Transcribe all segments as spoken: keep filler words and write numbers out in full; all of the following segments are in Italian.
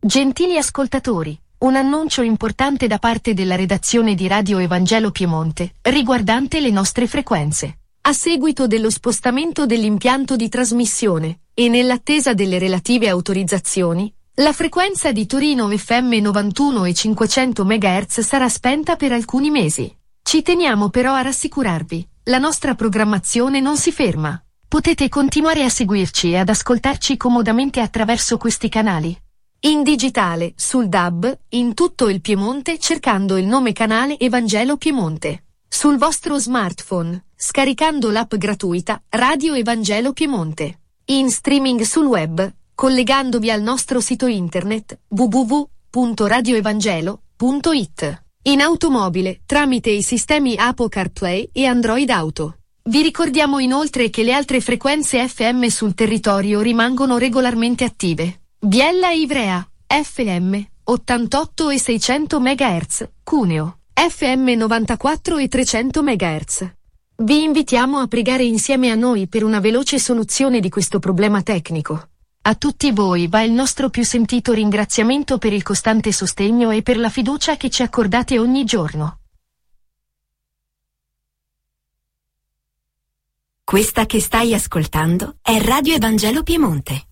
Gentili ascoltatori, un annuncio importante da parte della redazione di Radio Evangelo Piemonte, riguardante le nostre frequenze. A seguito dello spostamento dell'impianto di trasmissione, e nell'attesa delle relative autorizzazioni, la frequenza di Torino F M novantuno e cinquecento megahertz sarà spenta per alcuni mesi. Ci teniamo però a rassicurarvi, la nostra programmazione non si ferma. Potete continuare a seguirci e ad ascoltarci comodamente attraverso questi canali. In digitale, sul D A B, in tutto il Piemonte cercando il nome canale Evangelo Piemonte. Sul vostro smartphone, scaricando l'app gratuita Radio Evangelo Piemonte. In streaming sul web, collegandovi al nostro sito internet w w w punto radio evangelo punto i t. In automobile, tramite i sistemi Apple CarPlay e Android Auto. Vi ricordiamo inoltre che le altre frequenze F M sul territorio rimangono regolarmente attive. Biella e Ivrea, F M, ottantotto e seicento megahertz, Cuneo, F M novantaquattro e trecento megahertz. Vi invitiamo a pregare insieme a noi per una veloce soluzione di questo problema tecnico. A tutti voi va il nostro più sentito ringraziamento per il costante sostegno e per la fiducia che ci accordate ogni giorno. Questa che stai ascoltando è Radio Evangelo Piemonte.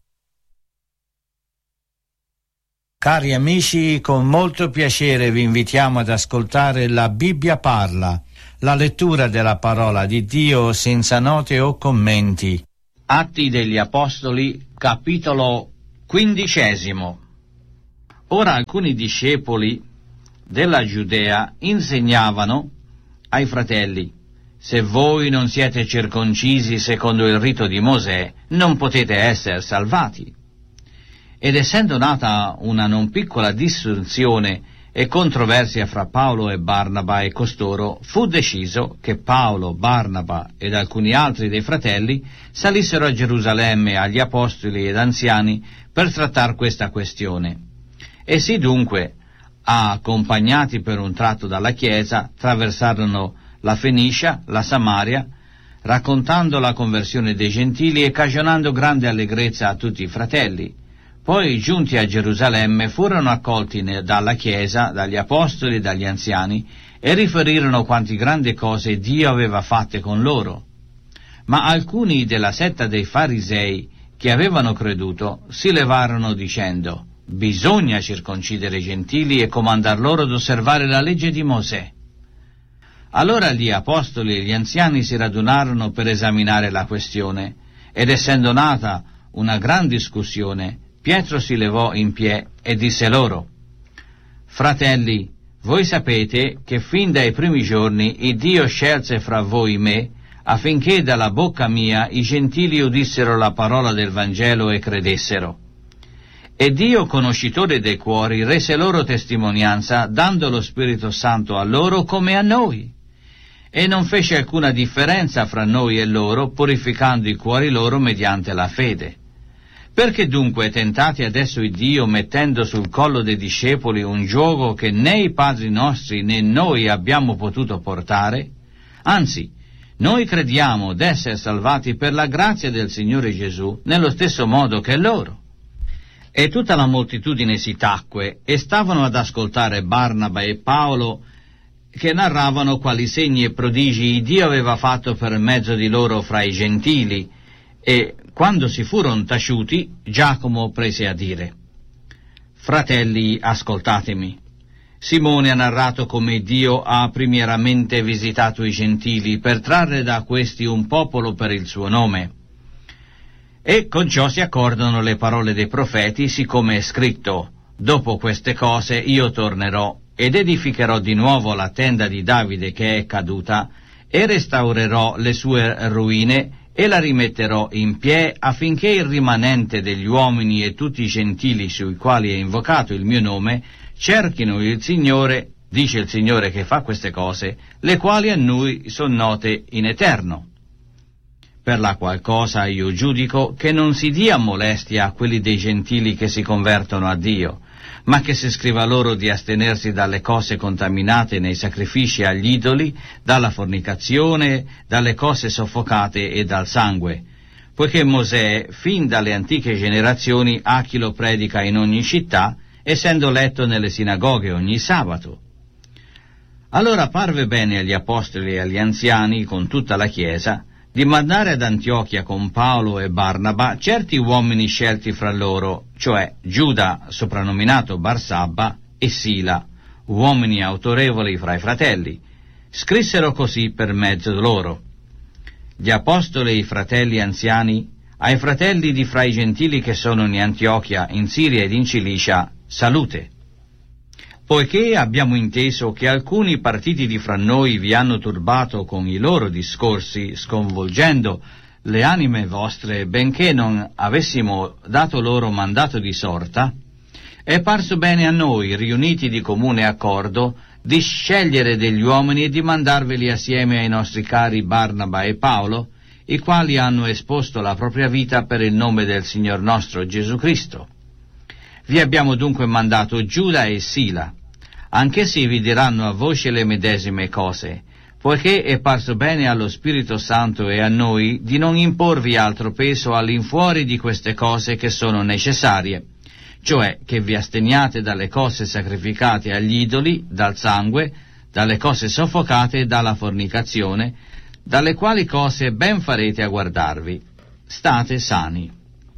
Cari amici, con molto piacere vi invitiamo ad ascoltare La Bibbia Parla, la lettura della parola di Dio senza note o commenti. Atti degli Apostoli, capitolo quindicesimo. Ora alcuni discepoli della Giudea insegnavano ai fratelli: se voi non siete circoncisi secondo il rito di Mosè, non potete essere salvati. Ed essendo nata una non piccola dissensione e controversia fra Paolo e Barnaba e costoro, fu deciso che Paolo, Barnaba ed alcuni altri dei fratelli salissero a Gerusalemme agli apostoli ed anziani per trattare questa questione. Essi dunque, accompagnati per un tratto dalla Chiesa, attraversarono la Fenicia, la Samaria, raccontando la conversione dei gentili e cagionando grande allegrezza a tutti i fratelli. Poi, giunti a Gerusalemme, furono accolti dalla Chiesa, dagli apostoli e dagli anziani, e riferirono quanti grandi cose Dio aveva fatte con loro. Ma alcuni della setta dei farisei, che avevano creduto, si levarono dicendo: bisogna circoncidere i gentili e comandar loro ad osservare la legge di Mosè. Allora gli apostoli e gli anziani si radunarono per esaminare la questione, ed essendo nata una gran discussione, Pietro si levò in piedi e disse loro: fratelli, voi sapete che fin dai primi giorni il Dio scelse fra voi me, affinché dalla bocca mia i gentili udissero la parola del Vangelo e credessero. E Dio, conoscitore dei cuori, rese loro testimonianza, dando lo Spirito Santo a loro come a noi. E non fece alcuna differenza fra noi e loro, purificando i cuori loro mediante la fede. Perché dunque tentate adesso il Dio, mettendo sul collo dei discepoli un giogo che né i padri nostri né noi abbiamo potuto portare? Anzi, noi crediamo d'essere salvati per la grazia del Signore Gesù, nello stesso modo che loro. E tutta la moltitudine si tacque, e stavano ad ascoltare Barnaba e Paolo, che narravano quali segni e prodigi Dio aveva fatto per mezzo di loro fra i gentili. E quando si furono taciuti, Giacomo prese a dire: fratelli, ascoltatemi. Simone ha narrato come Dio ha primieramente visitato i gentili per trarre da questi un popolo per il suo nome. E con ciò si accordano le parole dei profeti, siccome è scritto: dopo queste cose io tornerò ed edificherò di nuovo la tenda di Davide che è caduta, e restaurerò le sue ruine e la rimetterò in piedi, affinché il rimanente degli uomini e tutti i gentili sui quali è invocato il mio nome cerchino il Signore, dice il Signore che fa queste cose, le quali a noi sono note in eterno. Per la qual cosa io giudico che non si dia molestia a quelli dei gentili che si convertono a Dio, ma che si scriva loro di astenersi dalle cose contaminate nei sacrifici agli idoli, dalla fornicazione, dalle cose soffocate e dal sangue, poiché Mosè, fin dalle antiche generazioni, a chi lo predica in ogni città, essendo letto nelle sinagoghe ogni sabato. Allora parve bene agli apostoli e agli anziani, con tutta la Chiesa, di mandare ad Antiochia con Paolo e Barnaba certi uomini scelti fra loro, cioè Giuda, soprannominato Barsabba, e Sila, uomini autorevoli fra i fratelli. Scrissero così per mezzo loro: gli apostoli e i fratelli anziani, ai fratelli di fra i gentili che sono in Antiochia, in Siria ed in Cilicia, salute. Poiché abbiamo inteso che alcuni partiti di fra noi vi hanno turbato con i loro discorsi, sconvolgendo le anime vostre, benché non avessimo dato loro mandato di sorta, è parso bene a noi, riuniti di comune accordo, di scegliere degli uomini e di mandarveli assieme ai nostri cari Barnaba e Paolo, i quali hanno esposto la propria vita per il nome del Signor nostro Gesù Cristo. Vi abbiamo dunque mandato Giuda e Sila. Anch'essi vi diranno a voce le medesime cose, poiché è parso bene allo Spirito Santo e a noi di non imporvi altro peso all'infuori di queste cose che sono necessarie, cioè che vi asteniate dalle cose sacrificate agli idoli, dal sangue, dalle cose soffocate e dalla fornicazione, dalle quali cose ben farete a guardarvi. State sani.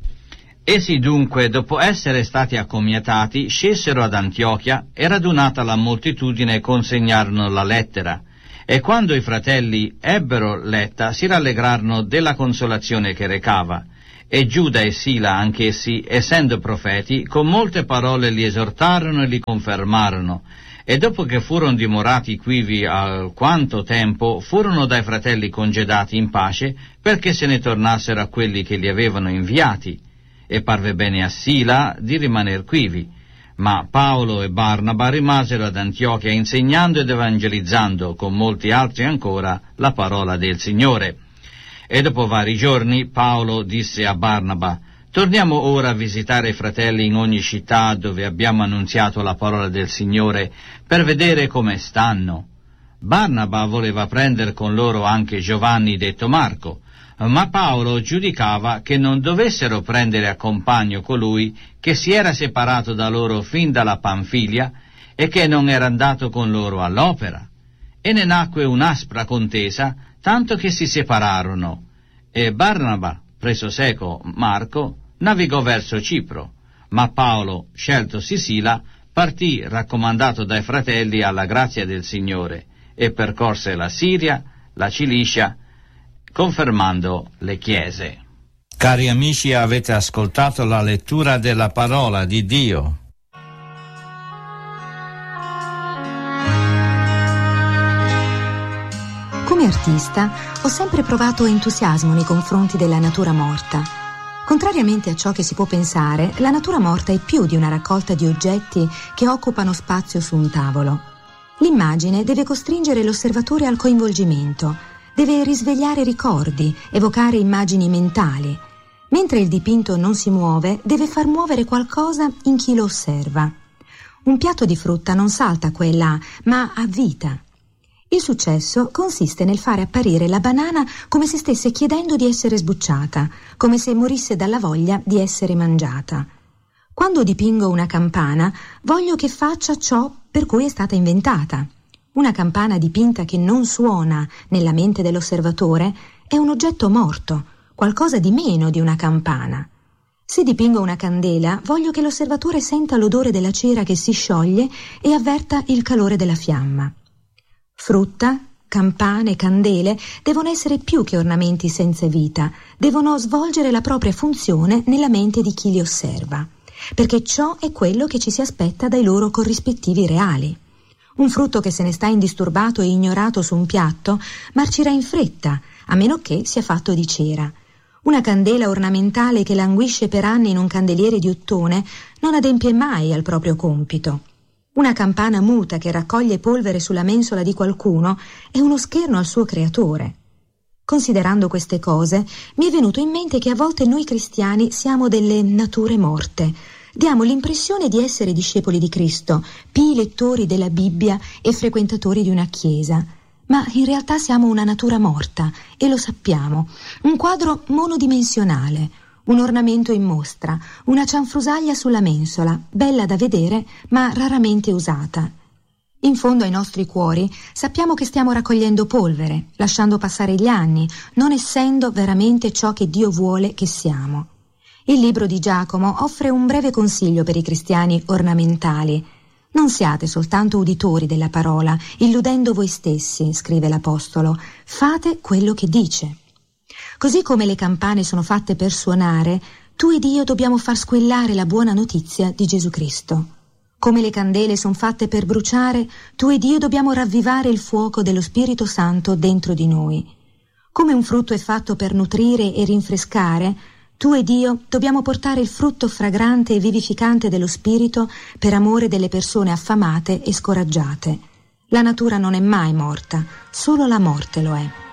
Essi dunque, dopo essere stati accomiatati, scesero ad Antiochia e radunata la moltitudine consegnarono la lettera, e quando i fratelli ebbero letta si rallegrarono della consolazione che recava, e Giuda e Sila anch'essi, essendo profeti, con molte parole li esortarono e li confermarono, e dopo che furono dimorati quivi alquanto tempo, furono dai fratelli congedati in pace, perché se ne tornassero a quelli che li avevano inviati. E parve bene a Sila di rimaner quivi, ma Paolo e Barnaba rimasero ad Antiochia insegnando ed evangelizzando, con molti altri ancora, la parola del Signore. E dopo vari giorni Paolo disse a Barnaba: torniamo ora a visitare i fratelli in ogni città dove abbiamo annunziato la parola del Signore, per vedere come stanno. Barnaba voleva prendere con loro anche Giovanni detto Marco, ma Paolo giudicava che non dovessero prendere a compagno colui che si era separato da loro fin dalla Panfilia e che non era andato con loro all'opera. E ne nacque un'aspra contesa, tanto che si separarono, e Barnaba, preso seco Marco, navigò verso Cipro, ma Paolo, sceltosi Sila, partì raccomandato dai fratelli alla grazia del Signore, e percorse la Siria, la Cilicia, confermando le chiese. Cari amici, avete ascoltato la lettura della parola di Dio. Come artista ho sempre provato entusiasmo nei confronti della natura morta. Contrariamente a ciò che si può pensare, la natura morta è più di una raccolta di oggetti che occupano spazio su un tavolo. L'immagine deve costringere l'osservatore al coinvolgimento, deve risvegliare ricordi, evocare immagini mentali. Mentre il dipinto non si muove, deve far muovere qualcosa in chi lo osserva. Un piatto di frutta non salta qua e là, ma ha vita. Il successo consiste nel fare apparire la banana come se stesse chiedendo di essere sbucciata, come se morisse dalla voglia di essere mangiata. Quando dipingo una campana, voglio che faccia ciò per cui è stata inventata. Una campana dipinta che non suona nella mente dell'osservatore è un oggetto morto, qualcosa di meno di una campana. Se dipingo una candela, voglio che l'osservatore senta l'odore della cera che si scioglie e avverta il calore della fiamma. Frutta, campane, candele devono essere più che ornamenti senza vita, devono svolgere la propria funzione nella mente di chi li osserva, perché ciò è quello che ci si aspetta dai loro corrispettivi reali. Un frutto che se ne sta indisturbato e ignorato su un piatto marcirà in fretta, a meno che sia fatto di cera. Una candela ornamentale che languisce per anni in un candeliere di ottone non adempie mai al proprio compito. Una campana muta che raccoglie polvere sulla mensola di qualcuno è uno scherno al suo creatore. Considerando queste cose, mi è venuto in mente che a volte noi cristiani siamo delle nature morte. Diamo l'impressione di essere discepoli di Cristo, pii lettori della Bibbia e frequentatori di una chiesa, ma in realtà siamo una natura morta e lo sappiamo, un quadro monodimensionale, un ornamento in mostra, una cianfrusaglia sulla mensola, bella da vedere ma raramente usata. In fondo ai nostri cuori sappiamo che stiamo raccogliendo polvere, lasciando passare gli anni, non essendo veramente ciò che Dio vuole che siamo. Il libro di Giacomo offre un breve consiglio per i cristiani ornamentali. Non siate soltanto uditori della parola, illudendo voi stessi, scrive l'Apostolo, fate quello che dice. Così come le campane sono fatte per suonare, tu ed io dobbiamo far squillare la buona notizia di Gesù Cristo. Come le candele sono fatte per bruciare, tu ed io dobbiamo ravvivare il fuoco dello Spirito Santo dentro di noi. Come un frutto è fatto per nutrire e rinfrescare, tu ed io dobbiamo portare il frutto fragrante e vivificante dello Spirito per amore delle persone affamate e scoraggiate. La natura non è mai morta, solo la morte lo è.